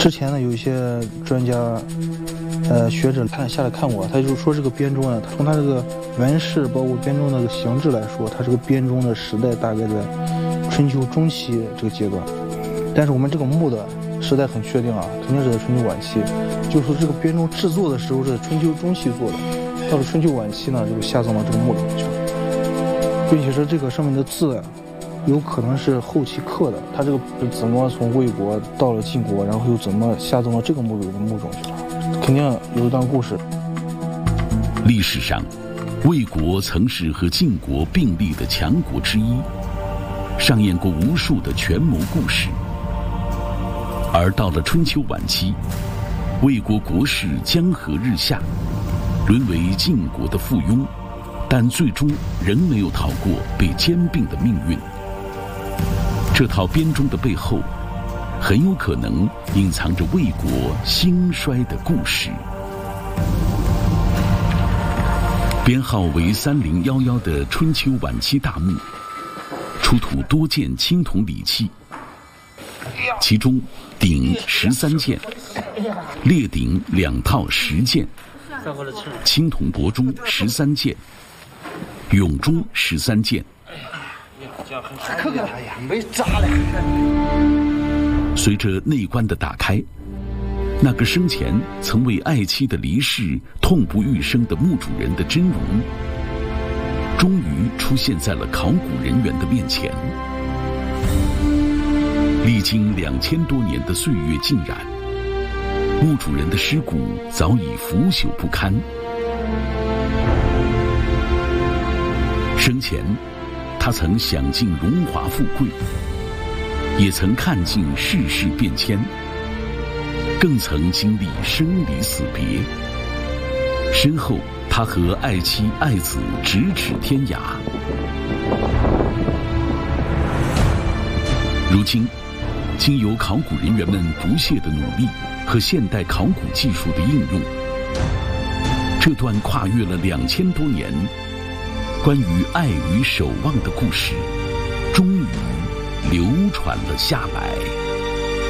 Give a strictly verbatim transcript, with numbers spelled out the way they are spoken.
之前呢，有一些专家、呃学者看下来看过，他就说这个编钟呢，从它这个原式包括编钟的这个形制来说，它这个编钟的时代大概在春秋中期这个阶段。但是我们这个墓的时代很确定啊，肯定是在春秋晚期。就是说这个编钟制作的时候是在春秋中期做的，到了春秋晚期呢，就下葬到这个墓里面去了，并且是这个上面的字啊，有可能是后期刻的，他这个怎么从魏国到了晋国，然后又怎么下葬到这个墓主的墓中去了，肯定有一段故事。 历史上，魏国曾是和晋国并立的强国之一，上演过无数的权谋故事。而到了春秋晚期，魏国国势江河日下，沦为晋国的附庸，但最终仍没有逃过被兼并的命运。这套编钟的背后，很有可能隐藏着魏国兴衰的故事。编号为三零一一的春秋晚期大墓，出土多件青铜礼器，其中鼎十三件，列鼎两套十件，青铜帛钟十三件，俑钟十三件。随着内棺的打开，那个生前曾为爱妻的离世痛不欲生的墓主人的真容，终于出现在了考古人员的面前。历经两千多年的岁月浸染，墓主人的尸骨早已腐朽不堪。生前，他曾享尽荣华富贵，也曾看尽世事变迁，更曾经历生离死别。身后，他和爱妻爱子咫尺天涯。如今，经由考古人员们不懈的努力和现代考古技术的应用，这段跨越了两千多年关于爱与守望的故事，终于流传了下来。